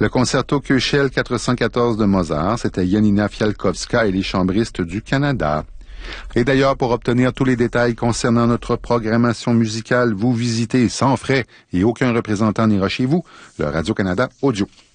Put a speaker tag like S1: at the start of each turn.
S1: Le concerto Köchel 414 de Mozart, c'était Janina Fialkowska et les chambristes du Canada. Et d'ailleurs, pour obtenir tous les détails concernant notre programmation musicale, vous visitez sans frais et aucun représentant n'ira chez vous le Radio-Canada Audio.